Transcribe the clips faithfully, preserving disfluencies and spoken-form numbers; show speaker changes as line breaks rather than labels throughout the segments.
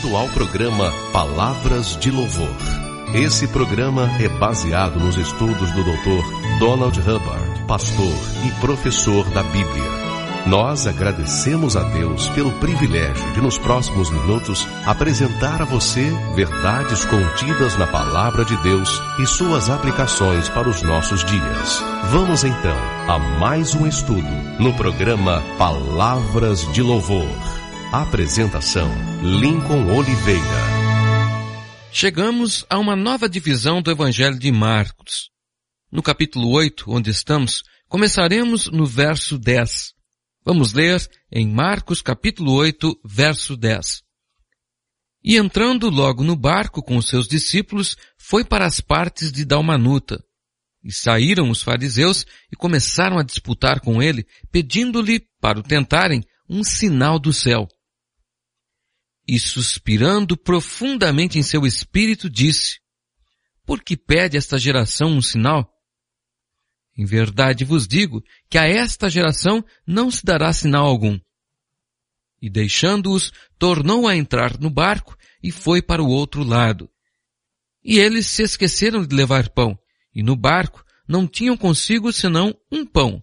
bem-vindo ao programa Palavras de Louvor. Esse programa é baseado nos estudos do doutor Donald Hubbard, pastor e professor da Bíblia. Nós agradecemos a Deus pelo privilégio de, nos próximos minutos, apresentar a você verdades contidas na Palavra de Deus e suas aplicações para os nossos dias. Vamos então a mais um estudo no programa Palavras de Louvor. Apresentação: Lincoln Oliveira.
Chegamos a uma nova divisão do Evangelho de Marcos. No capítulo oito, onde estamos, começaremos no verso dez. Vamos ler em Marcos capítulo oito, verso dez. E entrando logo no barco com os seus discípulos, foi para as partes de Dalmanuta. E saíram os fariseus e começaram a disputar com ele, pedindo-lhe, para o tentarem, um sinal do céu. E suspirando profundamente em seu espírito, disse: Por que pede esta geração um sinal? Em verdade vos digo que a esta geração não se dará sinal algum. E deixando-os, tornou a entrar no barco e foi para o outro lado. E eles se esqueceram de levar pão, e no barco não tinham consigo senão um pão.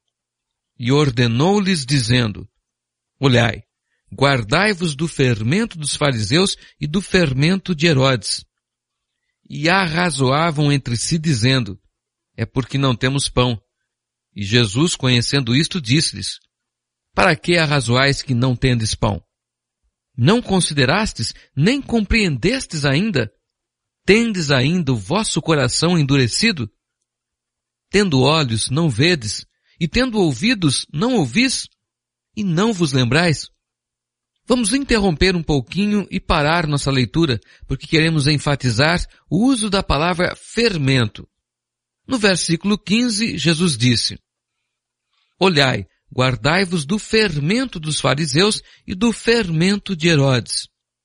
E ordenou-lhes dizendo: Olhai, guardai-vos do fermento dos fariseus e do fermento de Herodes. E arrazoavam entre si dizendo: É porque não temos pão. E Jesus, conhecendo isto, disse-lhes: Para que arrazoais que não tendes pão? Não considerastes, nem compreendestes ainda? Tendes ainda o vosso coração endurecido? Tendo olhos, não vedes, e tendo ouvidos, não ouvis, e não vos lembrais? Vamos interromper um pouquinho e parar nossa leitura, porque queremos enfatizar o uso da palavra fermento. No versículo quinze, Jesus disse: Olhai, guardai-vos do fermento dos fariseus e do fermento de Herodes.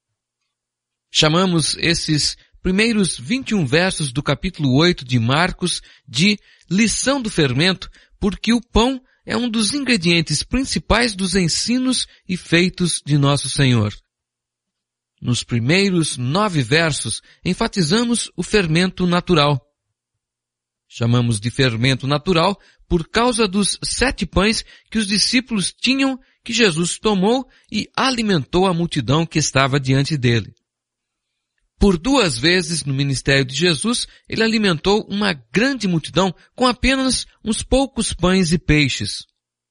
Chamamos esses primeiros vinte e um versos do capítulo oito de Marcos de lição do fermento, porque o pão é um dos ingredientes principais dos ensinos e feitos de nosso Senhor. Nos primeiros nove versos, enfatizamos o fermento natural. Chamamos de fermento natural por causa dos sete pães que os discípulos tinham, que Jesus tomou e alimentou a multidão que estava diante dele. Por duas vezes no ministério de Jesus, ele alimentou uma grande multidão com apenas uns poucos pães e peixes.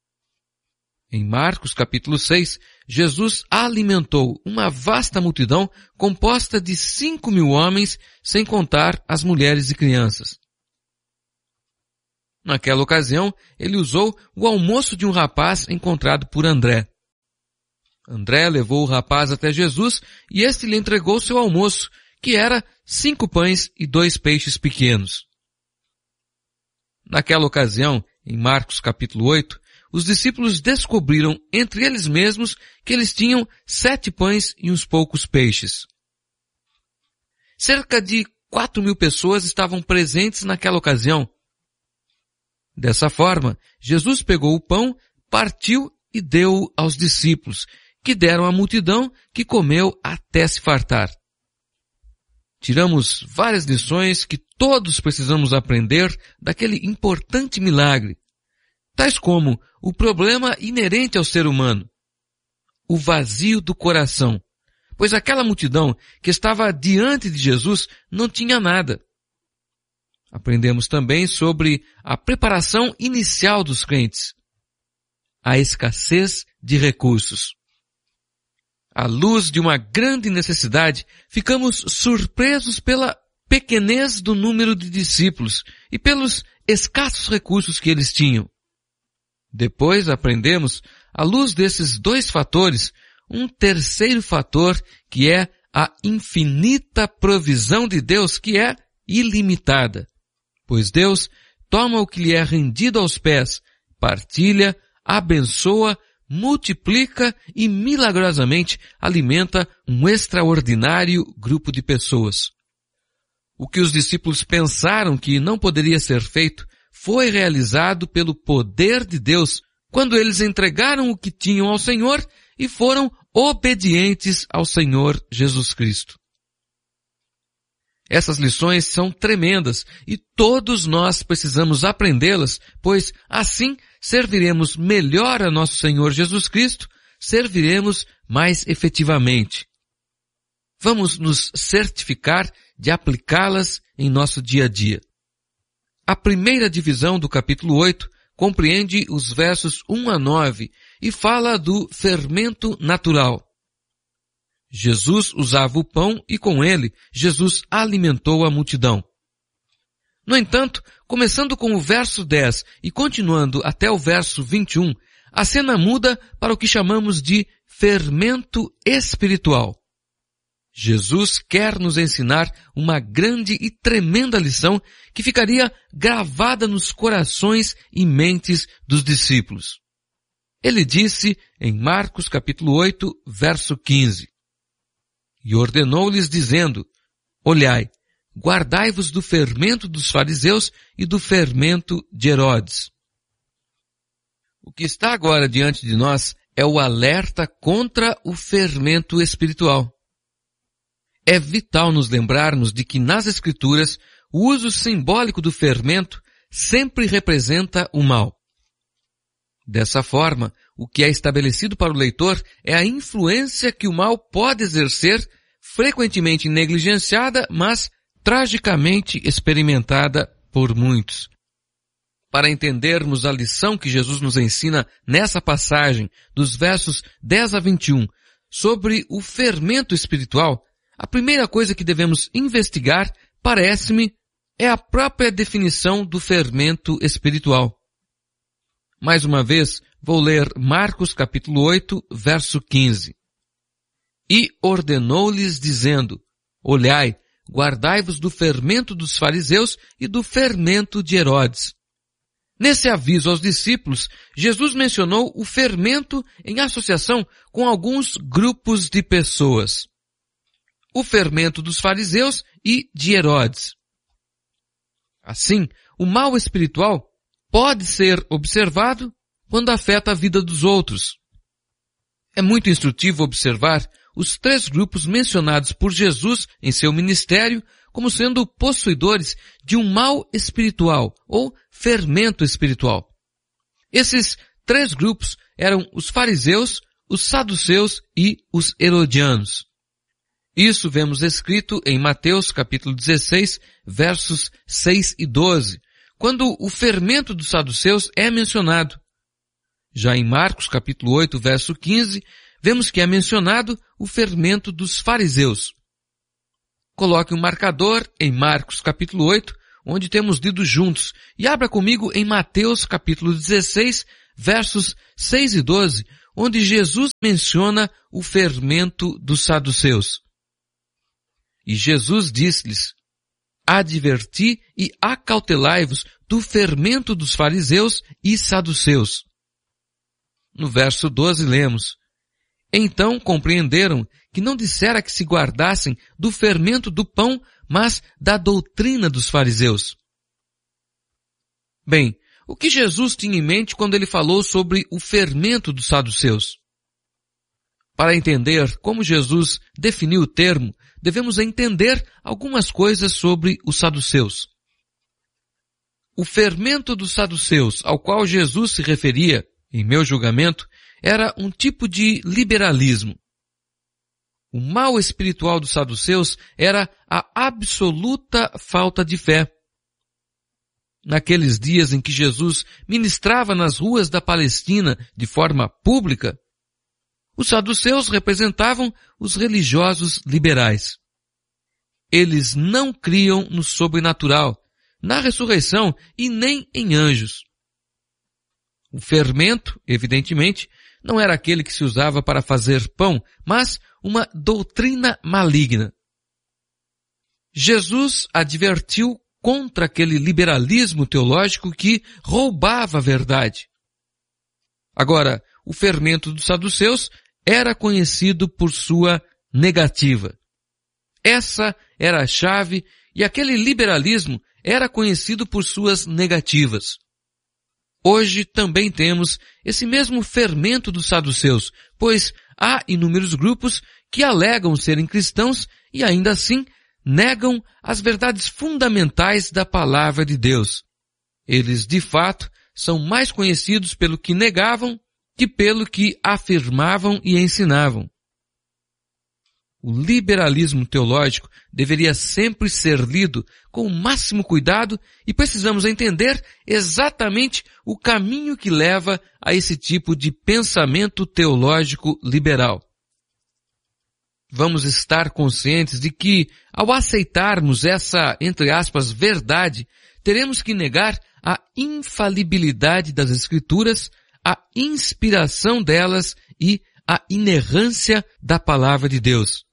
Em Marcos capítulo seis, Jesus alimentou uma vasta multidão composta de cinco mil homens, sem contar as mulheres e crianças. Naquela ocasião, ele usou o almoço de um rapaz encontrado por André. André levou o rapaz até Jesus e este lhe entregou seu almoço, que era cinco pães e dois peixes pequenos. Naquela ocasião, em Marcos capítulo oito, os discípulos descobriram entre eles mesmos que eles tinham sete pães e uns poucos peixes. Cerca de quatro mil pessoas estavam presentes naquela ocasião. Dessa forma, Jesus pegou o pão, partiu e deu-o aos discípulos, que deram à multidão, que comeu até se fartar. Tiramos várias lições que todos precisamos aprender daquele importante milagre, tais como o problema inerente ao ser humano, o vazio do coração, pois aquela multidão que estava diante de Jesus não tinha nada. Aprendemos também sobre a preparação inicial dos crentes, a escassez de recursos. À luz de uma grande necessidade, ficamos surpresos pela pequenez do número de discípulos e pelos escassos recursos que eles tinham. Depois aprendemos, à luz desses dois fatores, um terceiro fator que é a infinita provisão de Deus, que é ilimitada. Pois Deus toma o que lhe é rendido aos pés, partilha, abençoa, multiplica e milagrosamente alimenta um extraordinário grupo de pessoas. O que os discípulos pensaram que não poderia ser feito foi realizado pelo poder de Deus quando eles entregaram o que tinham ao Senhor e foram obedientes ao Senhor Jesus Cristo. Essas lições são tremendas e todos nós precisamos aprendê-las, pois assim serviremos melhor a nosso Senhor Jesus Cristo, serviremos mais efetivamente. Vamos nos certificar de aplicá-las em nosso dia a dia. A primeira divisão do capítulo oito compreende os versos um a nove e fala do fermento natural. Jesus usava o pão e com ele, Jesus alimentou a multidão. No entanto, começando com o verso dez e continuando até o verso vinte e um, a cena muda para o que chamamos de fermento espiritual. Jesus quer nos ensinar uma grande e tremenda lição que ficaria gravada nos corações e mentes dos discípulos. Ele disse em Marcos capítulo oito, verso quinze, e ordenou-lhes dizendo, olhai, guardai-vos do fermento dos fariseus e do fermento de Herodes. O que está agora diante de nós é o alerta contra o fermento espiritual. É vital nos lembrarmos de que nas Escrituras o uso simbólico do fermento sempre representa o mal. Dessa forma, o que é estabelecido para o leitor é a influência que o mal pode exercer, frequentemente negligenciada, mas tragicamente experimentada por muitos. Para entendermos a lição que Jesus nos ensina nessa passagem, dos versos dez a vinte e um, sobre o fermento espiritual, a primeira coisa que devemos investigar, parece-me, é a própria definição do fermento espiritual. Mais uma vez, vou ler Marcos capítulo oito, verso quinze. E ordenou-lhes dizendo, olhai, guardai-vos do fermento dos fariseus e do fermento de Herodes. Nesse aviso aos discípulos, Jesus mencionou o fermento em associação com alguns grupos de pessoas. O fermento dos fariseus e de Herodes. Assim, o mal espiritual pode ser observado quando afeta a vida dos outros. É muito instrutivo observar os três grupos mencionados por Jesus em seu ministério como sendo possuidores de um mal espiritual ou fermento espiritual. Esses três grupos eram os fariseus, os saduceus e os herodianos. Isso vemos escrito em Mateus capítulo dezesseis, versos seis e doze, quando o fermento dos saduceus é mencionado. Já em Marcos capítulo oito, verso quinze, vemos que é mencionado o fermento dos fariseus. Coloque um marcador em Marcos capítulo oito, onde temos lido juntos, e abra comigo em Mateus capítulo dezesseis, versos seis e doze, onde Jesus menciona o fermento dos saduceus. E Jesus disse-lhes, adverti e acautelai-vos do fermento dos fariseus e saduceus. No verso doze lemos, então compreenderam que não dissera que se guardassem do fermento do pão, mas da doutrina dos fariseus. Bem, o que Jesus tinha em mente quando ele falou sobre o fermento dos saduceus? Para entender como Jesus definiu o termo, devemos entender algumas coisas sobre os saduceus. O fermento dos saduceus, ao qual Jesus se referia, em meu julgamento, era um tipo de liberalismo. O mal espiritual dos saduceus era a absoluta falta de fé. Naqueles dias em que Jesus ministrava nas ruas da Palestina de forma pública, os saduceus representavam os religiosos liberais. Eles não criam no sobrenatural, na ressurreição e nem em anjos. O fermento, evidentemente, não era aquele que se usava para fazer pão, mas uma doutrina maligna. Jesus advertiu contra aquele liberalismo teológico que roubava a verdade. Agora, o fermento dos saduceus era conhecido por sua negativa. Essa era a chave e aquele liberalismo era conhecido por suas negativas. Hoje também temos esse mesmo fermento dos saduceus, pois há inúmeros grupos que alegam serem cristãos e ainda assim negam as verdades fundamentais da palavra de Deus. Eles, de fato, são mais conhecidos pelo que negavam que pelo que afirmavam e ensinavam. O liberalismo teológico deveria sempre ser lido com o máximo cuidado e precisamos entender exatamente o caminho que leva a esse tipo de pensamento teológico liberal. Vamos estar conscientes de que, ao aceitarmos essa, entre aspas, verdade, teremos que negar a infalibilidade das Escrituras, a inspiração delas e a inerrância da palavra de Deus.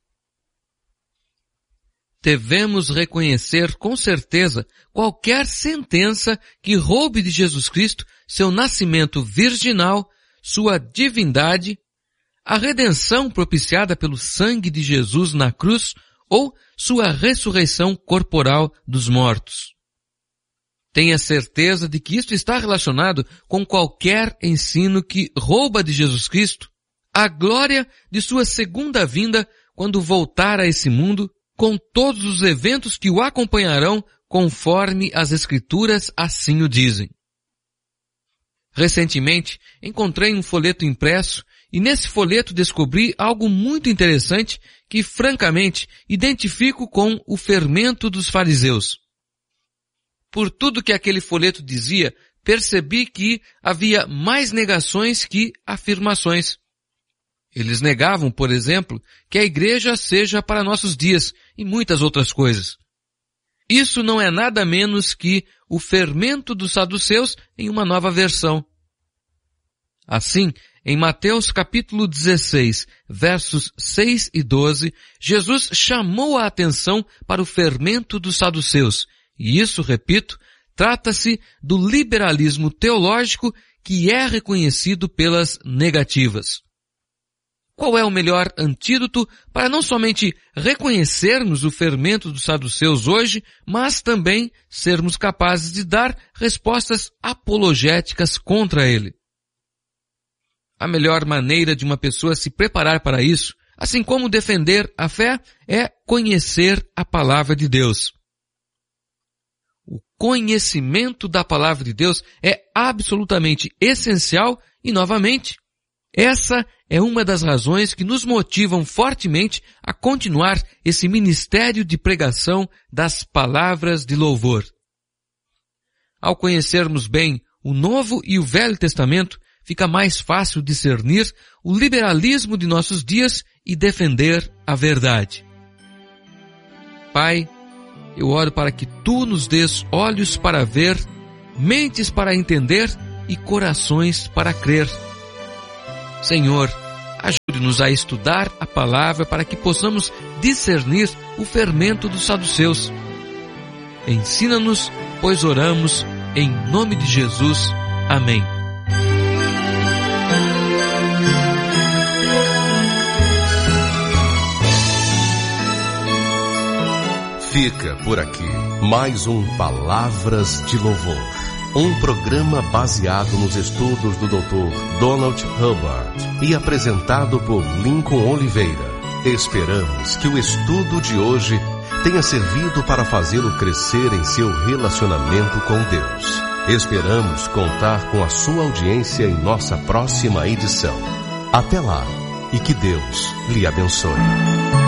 Devemos reconhecer com certeza qualquer sentença que roube de Jesus Cristo seu nascimento virginal, sua divindade, a redenção propiciada pelo sangue de Jesus na cruz ou sua ressurreição corporal dos mortos. Tenha certeza de que isto está relacionado com qualquer ensino que rouba de Jesus Cristo a glória de sua segunda vinda quando voltar a esse mundo, com todos os eventos que o acompanharão conforme as Escrituras assim o dizem. Recentemente, encontrei um folheto impresso e nesse folheto descobri algo muito interessante que, francamente, identifico com o fermento dos fariseus. Por tudo que aquele folheto dizia, percebi que havia mais negações que afirmações. Eles negavam, por exemplo, que a igreja seja para nossos dias e muitas outras coisas. Isso não é nada menos que o fermento dos saduceus em uma nova versão. Assim, em Mateus capítulo dezesseis, versos seis e doze, Jesus chamou a atenção para o fermento dos saduceus. E isso, repito, trata-se do liberalismo teológico que é reconhecido pelas negativas. Qual é o melhor antídoto para não somente reconhecermos o fermento dos saduceus hoje, mas também sermos capazes de dar respostas apologéticas contra ele? A melhor maneira de uma pessoa se preparar para isso, assim como defender a fé, é conhecer a palavra de Deus. O conhecimento da palavra de Deus é absolutamente essencial e, novamente, essa é uma das razões que nos motivam fortemente a continuar esse ministério de pregação das palavras de louvor. Ao conhecermos bem o Novo e o Velho Testamento, fica mais fácil discernir o liberalismo de nossos dias e defender a verdade. Pai, eu oro para que Tu nos dês olhos para ver, mentes para entender e corações para crer. Senhor, ajude-nos a estudar a palavra para que possamos discernir o fermento dos saduceus. Ensina-nos, pois oramos, em nome de Jesus. Amém.
Fica por aqui mais um Palavras de Louvor, um programa baseado nos estudos do doutor Donald Hubbard e apresentado por Lincoln Oliveira. Esperamos que o estudo de hoje tenha servido para fazê-lo crescer em seu relacionamento com Deus. Esperamos contar com a sua audiência em nossa próxima edição. Até lá e que Deus lhe abençoe.